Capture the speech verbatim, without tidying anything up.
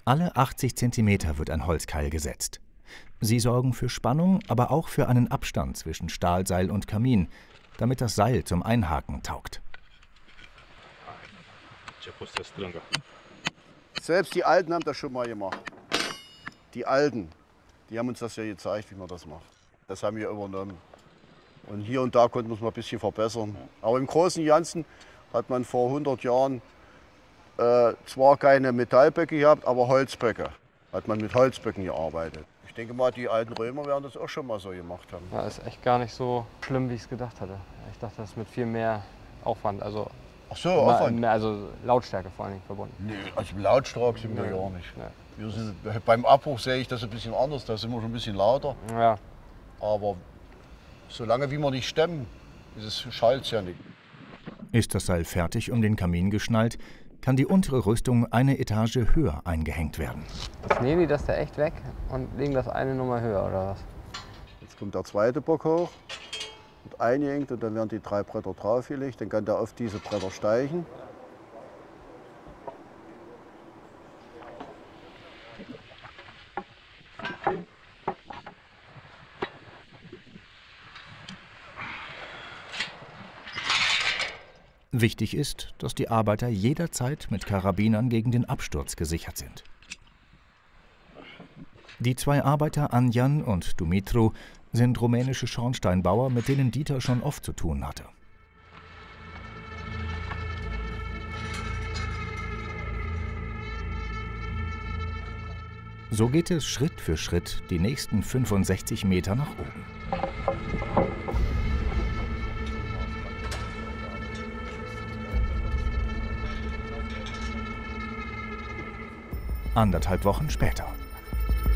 Alle achtzig Zentimeter wird ein Holzkeil gesetzt. Sie sorgen für Spannung, aber auch für einen Abstand zwischen Stahlseil und Kamin, damit das Seil zum Einhaken taugt. Selbst die Alten haben das schon mal gemacht. Die Alten, die haben uns das ja gezeigt, wie man das macht. Das haben wir übernommen. Und hier und da konnten wir es mal ein bisschen verbessern. Aber im Großen und Ganzen hat man vor hundert Jahren äh, zwar keine Metallböcke gehabt, aber Holzböcke. Hat man mit Holzböcken gearbeitet. Ich denke mal, die alten Römer werden das auch schon mal so gemacht haben. Das ist echt gar nicht so schlimm, wie ich es gedacht hatte. Ich dachte, das ist mit viel mehr Aufwand, also, Ach so, Aufwand? Mehr, also Lautstärke vor allen Dingen verbunden. Nee, also lautstark sind wir nee, gar nicht. Nee. Wir sind, beim Abbruch sehe ich das ein bisschen anders, da sind wir schon ein bisschen lauter. Ja. Aber solange wie wir nicht stemmen, schallt es ja nicht. Ist das Seil fertig um den Kamin geschnallt, kann die untere Rüstung eine Etage höher eingehängt werden. Jetzt nehmen die das da echt weg und legen das eine Nummer höher, oder was? Jetzt kommt der zweite Bock hoch, wird eingehängt und dann werden die drei Bretter draufgelegt. Dann kann der auf diese Bretter steigen. Wichtig ist, dass die Arbeiter jederzeit mit Karabinern gegen den Absturz gesichert sind. Die zwei Arbeiter Anjan und Dumitru sind rumänische Schornsteinbauer, mit denen Dieter schon oft zu tun hatte. So geht es Schritt für Schritt die nächsten fünfundsechzig Meter nach oben. Anderthalb Wochen später.